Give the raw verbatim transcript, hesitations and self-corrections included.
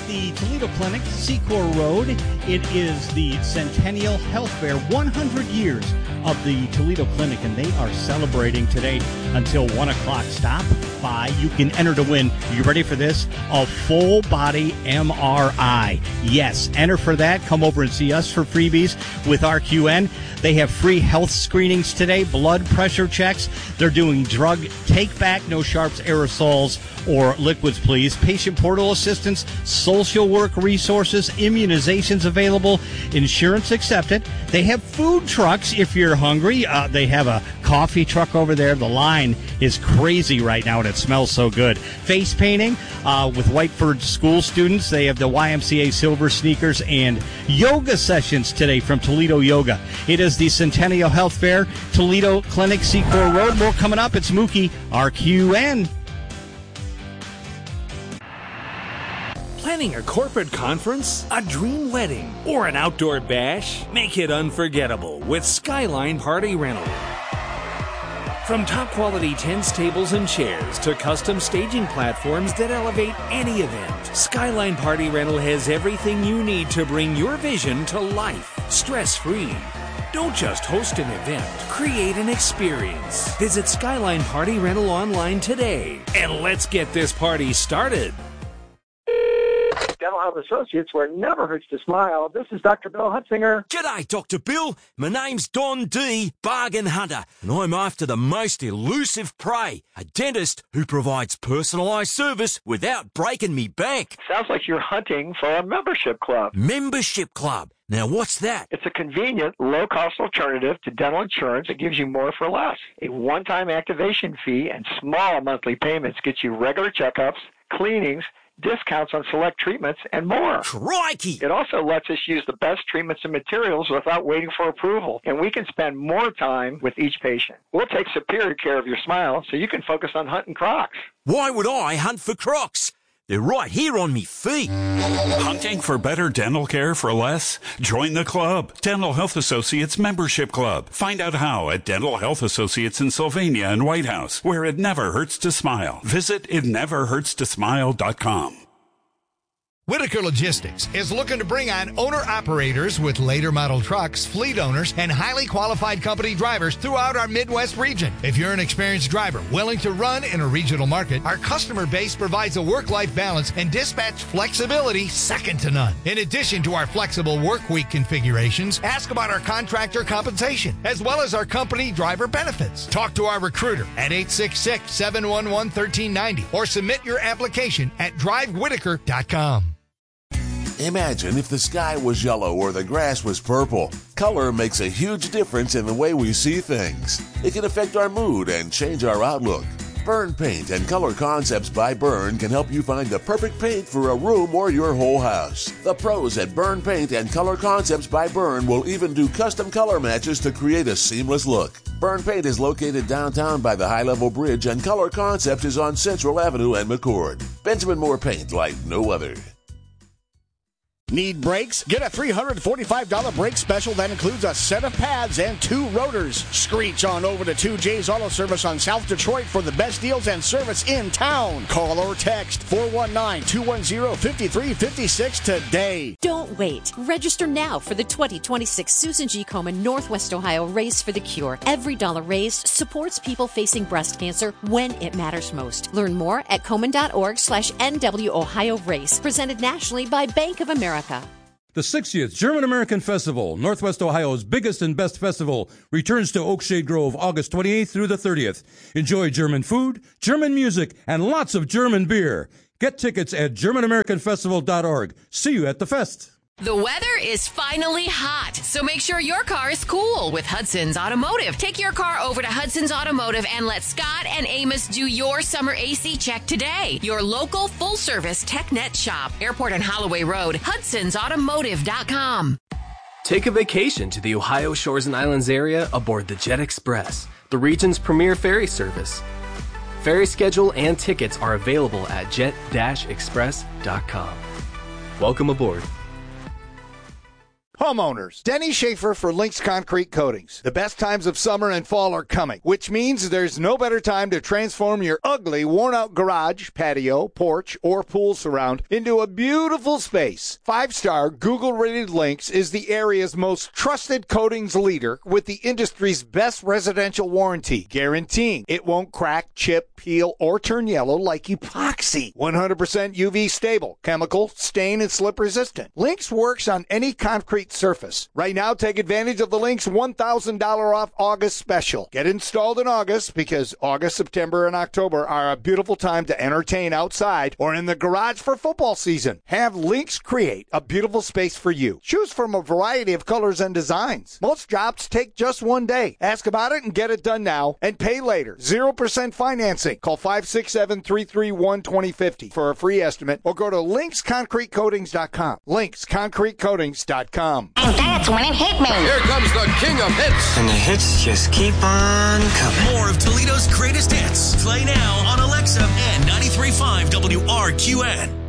the Toledo Clinic, Secor Road. It is the Centennial Health Fair, one hundred years of the Toledo Clinic, and they are celebrating today until one o'clock. Stop by. You can enter to win. You ready for this? A full-body M R I. Yes, enter for that. Come over and see us for freebies with R Q N. They have free health screenings today, blood pressure checks. They're doing drug take-back, no sharps, aerosols, or liquids, please. Patient portal assistance, social work resources, immunizations available, insurance accepted. They have food trucks if you're hungry. Uh, they have a coffee truck over there. The line is crazy right now, and it smells so good. Face painting uh, with Whiteford school students. They have the Y M C A Silver Sneakers and yoga sessions today from Toledo Yoga. It is the Centennial Health Fair, Toledo Clinic, Secor Road. More coming up. It's Mookie, R Q N. Planning a corporate conference, a dream wedding, or an outdoor bash? Make it unforgettable with Skyline Party Rental. From top-quality tents, tables, and chairs to custom staging platforms that elevate any event, Skyline Party Rental has everything you need to bring your vision to life, stress-free. Don't just host an event, create an experience. Visit Skyline Party Rental online today, and let's get this party started. Dental Health Associates, where it never hurts to smile. This is Doctor Bill Hutzinger. G'day, Doctor Bill. My name's Don D, Bargain Hunter, and I'm after the most elusive prey, a dentist who provides personalised service without breaking me bank. Sounds like you're hunting for a membership club. Membership club? Now, what's that? It's a convenient, low-cost alternative to dental insurance that gives you more for less. A one-time activation fee and small monthly payments get you regular checkups, cleanings, discounts on select treatments, and more. Crikey! It also lets us use the best treatments and materials without waiting for approval, and we can spend more time with each patient. We'll take superior care of your smile so you can focus on hunting crocs. Why would I hunt for crocs? They're right here on me feet. Hunting for better dental care for less? Join the club, Dental Health Associates Membership Club. Find out how at Dental Health Associates in Sylvania and White House, where it never hurts to smile. Visit it never hurts to smile dot com. Whitaker Logistics is looking to bring on owner-operators with later model trucks, fleet owners, and highly qualified company drivers throughout our Midwest region. If you're an experienced driver willing to run in a regional market, our customer base provides a work-life balance and dispatch flexibility second to none. In addition to our flexible work week configurations, ask about our contractor compensation, as well as our company driver benefits. Talk to our recruiter at eight six six, seven one one, one three nine zero or submit your application at drive whitaker dot com. Imagine if the sky was yellow or the grass was purple. Color makes a huge difference in the way we see things. It can affect our mood and change our outlook. Byrne Paint and Color Concepts by Byrne can help you find the perfect paint for a room or your whole house. The pros at Byrne Paint and Color Concepts by Byrne will even do custom color matches to create a seamless look. Byrne Paint is located downtown by the High Level Bridge, and Color Concepts is on Central Avenue and McCord. Benjamin Moore Paint like no other. Need brakes? Get a three hundred forty-five dollars brake special that includes a set of pads and two rotors. Screech on over to two J's Auto Service on South Detroit for the best deals and service in town. Call or text four one nine, two one zero, five three five six today. Don't wait. Register now for the twenty twenty-six Susan G. Komen Northwest Ohio Race for the Cure. Every dollar raised supports people facing breast cancer when it matters most. Learn more at komen.org slash NW Ohio Race. Presented nationally by Bank of America. The sixtieth German American Festival, Northwest Ohio's biggest and best festival, returns to Oakshade Grove August twenty-eighth through the thirtieth. Enjoy German food, German music, and lots of German beer. Get tickets at german american festival dot org. See you at the fest. The weather is finally hot, so make sure your car is cool with Hudson's Automotive. Take your car over to Hudson's Automotive and let Scott and Amos do your summer A C check today. Your local full-service TechNet shop. Airport and Holloway Road, hudsons automotive dot com. Take a vacation to the Ohio Shores and Islands area aboard the Jet Express, the region's premier ferry service. Ferry schedule and tickets are available at jet dash express dot com. Welcome aboard. Homeowners, Denny Schaefer for Lynx Concrete Coatings. The best times of summer and fall are coming, which means there's no better time to transform your ugly, worn-out garage, patio, porch, or pool surround into a beautiful space. Five-star Google-rated Lynx is the area's most trusted coatings leader with the industry's best residential warranty, guaranteeing it won't crack, chip, peel, or turn yellow like epoxy. one hundred percent U V stable, chemical, stain, and slip resistant. Lynx works on any concrete surface. Right now, take advantage of the Lynx one thousand dollars off August special. Get installed in August because August, September, and October are a beautiful time to entertain outside or in the garage for football season. Have Lynx create a beautiful space for you. Choose from a variety of colors and designs. Most jobs take just one day. Ask about it and get it done now and pay later. zero percent financing. Call five six seven, three three one, two zero five zero for a free estimate or go to lynx concrete coatings dot com. lynx concrete coatings dot com. And that's when it hit me. Here comes the king of hits. And the hits just keep on coming. More of Toledo's greatest hits. Play now on Alexa and ninety-three point five W R Q N.